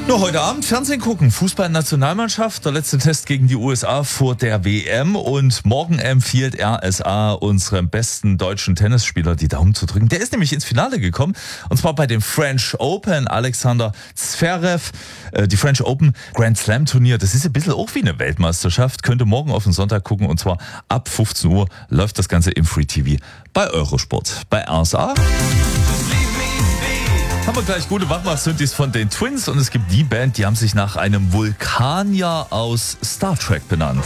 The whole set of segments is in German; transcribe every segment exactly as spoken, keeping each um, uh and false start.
Nur heute Abend Fernsehen gucken, Fußball-Nationalmannschaft, der letzte Test gegen die U S A vor der W M und morgen empfiehlt R S A unserem besten deutschen Tennisspieler die Daumen zu drücken. Der ist nämlich ins Finale gekommen und zwar bei dem French Open. Alexander Zverev, äh, die French Open Grand Slam Turnier, das ist ein bisschen auch wie eine Weltmeisterschaft, könnt ihr morgen auf den Sonntag gucken und zwar ab fünfzehn Uhr läuft das Ganze im Free T V bei Eurosport. Bei R S A haben wir gleich gute Wachmach-Synthes von den Twins und es gibt die Band, die haben sich nach einem Vulkanier aus Star Trek benannt.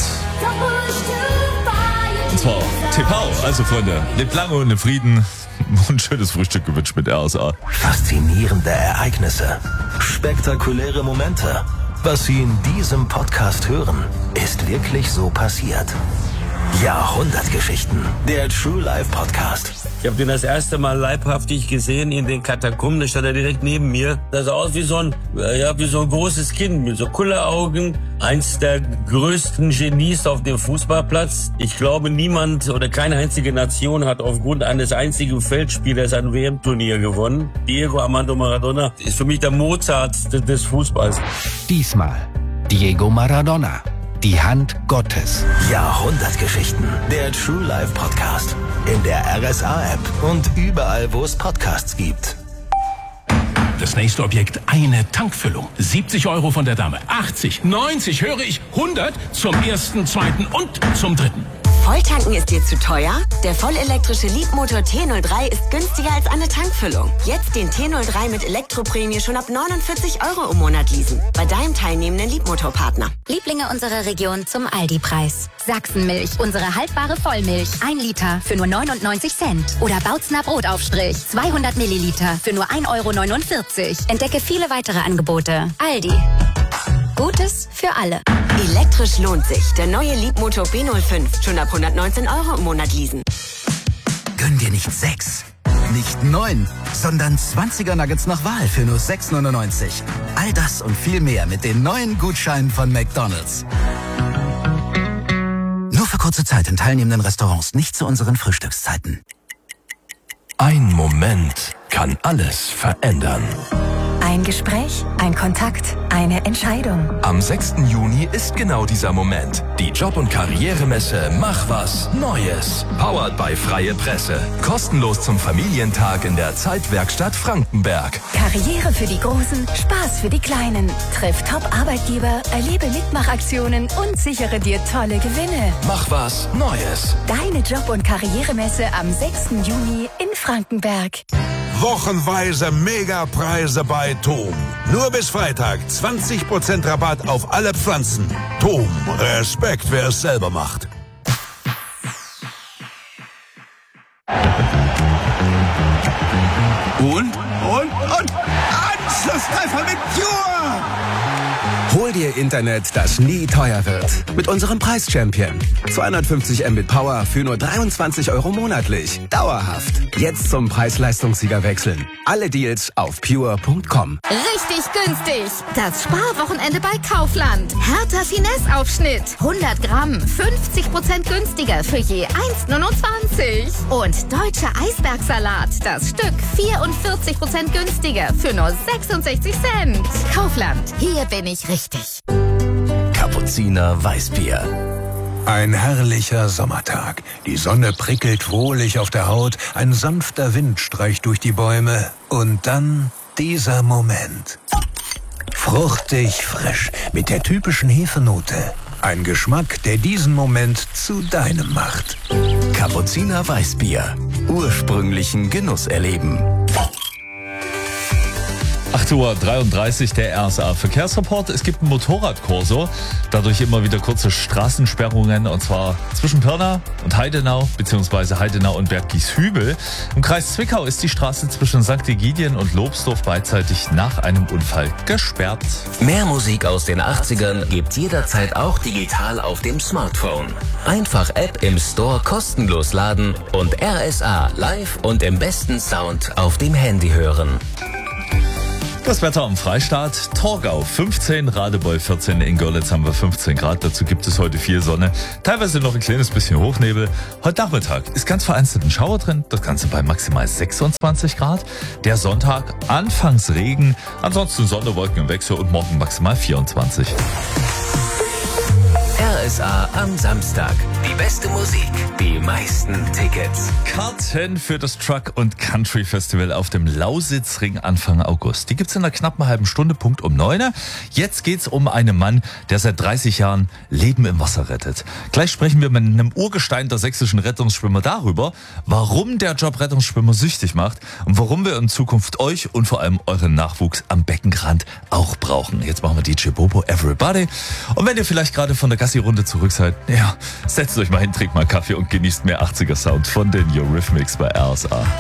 Und zwar T V. Also Freunde, lebt lange und in Frieden und schönes Frühstück gewünscht mit R S A. Faszinierende Ereignisse, spektakuläre Momente. Was Sie in diesem Podcast hören, ist wirklich so passiert. Jahrhundertgeschichten, der True Life Podcast. Ich habe den das erste Mal leibhaftig gesehen in den Katakomben. Da stand er direkt neben mir. Das sah aus wie so ein, ja, wie so ein großes Kind mit so Kulleraugen. Eins der größten Genies auf dem Fußballplatz. Ich glaube, niemand oder keine einzige Nation hat aufgrund eines einzigen Feldspielers ein W M-Turnier gewonnen. Diego Armando Maradona ist für mich der Mozart des Fußballs. Diesmal Diego Maradona. Die Hand Gottes. Jahrhundertgeschichten. Der True Life Podcast. In der R S A-App und überall, wo es Podcasts gibt. Das nächste Objekt, eine Tankfüllung. siebzig Euro von der Dame. achtzig, neunzig, höre ich, hundert zum ersten, zweiten und zum dritten. Volltanken ist dir zu teuer? Der vollelektrische Leapmotor T null drei ist günstiger als eine Tankfüllung. Jetzt den T null drei mit Elektroprämie schon ab neunundvierzig Euro im Monat leasen. Bei deinem teilnehmenden Leapmotor-Partner. Lieblinge unserer Region zum Aldi-Preis. Sachsenmilch, unsere haltbare Vollmilch. Ein Liter für nur neunundneunzig Cent. Oder Bautzner Brotaufstrich. zweihundert Milliliter für nur ein Euro neunundvierzig. Entdecke viele weitere Angebote. Aldi. Gutes für alle. Elektrisch lohnt sich. Der neue Leapmotor B null fünf. Schon ab hundertneunzehn Euro im Monat leasen. Gönn dir nicht sechs, nicht neun, sondern zwanziger Nuggets nach Wahl für nur sechs neunundneunzig. All das und viel mehr mit den neuen Gutscheinen von McDonald's. Nur für kurze Zeit in teilnehmenden Restaurants, nicht zu unseren Frühstückszeiten. Ein Moment kann alles verändern. Ein Gespräch, ein Kontakt, eine Entscheidung. Am sechsten Juni ist genau dieser Moment. Die Job- und Karrieremesse Mach was Neues. Powered by Freie Presse. Kostenlos zum Familientag in der Zeitwerkstatt Frankenberg. Karriere für die Großen, Spaß für die Kleinen. Triff Top-Arbeitgeber, erlebe Mitmachaktionen und sichere dir tolle Gewinne. Mach was Neues. Deine Job- und Karrieremesse am sechsten Juni in Frankenberg. Wochenweise Megapreise bei Tom. Nur bis Freitag zwanzig Prozent Rabatt auf alle Pflanzen. Tom, Respekt, wer es selber macht. Und, und, und, Anschlusstreffer mit Pure! Hol dir Internet, das nie teuer wird. Mit unserem Preis-Champion. zweihundertfünfzig Mbit Power für nur dreiundzwanzig Euro monatlich. Dauerhaft. Jetzt zum Preis-Leistungssieger wechseln. Alle Deals auf pure punkt com. Richtig günstig. Das Sparwochenende bei Kaufland. Hertha Finesse-Aufschnitt. hundert Gramm. fünfzig Prozent günstiger für je eins neunundzwanzig. Und deutscher Eisbergsalat. Das Stück vierundvierzig Prozent günstiger für nur sechsundsechzig Cent. Kaufland. Hier bin ich richtig. Kapuziner Weißbier. Ein herrlicher Sommertag. Die Sonne prickelt wohlig auf der Haut, ein sanfter Wind streicht durch die Bäume und dann dieser Moment. Fruchtig frisch mit der typischen Hefenote. Ein Geschmack, der diesen Moment zu deinem macht. Kapuziner Weißbier. Ursprünglichen Genuss erleben. acht Uhr dreiunddreißig, der R S A Verkehrsreport. Es gibt einen Motorradkorso, dadurch immer wieder kurze Straßensperrungen und zwar zwischen Pirna und Heidenau beziehungsweise Heidenau und Berggieshübel. Im Kreis Zwickau ist die Straße zwischen Sankt Egidien und Lobsdorf beidseitig nach einem Unfall gesperrt. Mehr Musik aus den achtzigern gibt's jederzeit auch digital auf dem Smartphone. Einfach App im Store kostenlos laden und R S A live und im besten Sound auf dem Handy hören. Das Wetter am Freistaat: Torgau fünfzehn, Radebeul vierzehn, in Görlitz haben wir fünfzehn Grad. Dazu gibt es heute viel Sonne, teilweise noch ein kleines bisschen Hochnebel. Heute Nachmittag ist ganz vereinzelt ein Schauer drin, das Ganze bei maximal sechsundzwanzig Grad. Der Sonntag anfangs Regen, ansonsten Sonne, Wolken im Wechsel und morgen maximal vierundzwanzig. R S A am Samstag. Die beste Musik, die meisten Tickets. Karten für das Truck- und Country-Festival auf dem Lausitzring Anfang August. Die gibt's in einer knappen halben Stunde, Punkt um neun. Jetzt geht's um einen Mann, der seit dreißig Jahren Leben im Wasser rettet. Gleich sprechen wir mit einem Urgestein der sächsischen Rettungsschwimmer darüber, warum der Job Rettungsschwimmer süchtig macht und warum wir in Zukunft euch und vor allem euren Nachwuchs am Beckenrand auch brauchen. Jetzt machen wir D J Bobo, Everybody. Und wenn ihr vielleicht gerade von der Gassi-Runde zurück seid, ja, setzt euch mal hin, trinkt mal Kaffee und genießt mehr achtziger Sound von den Eurythmics bei R S A.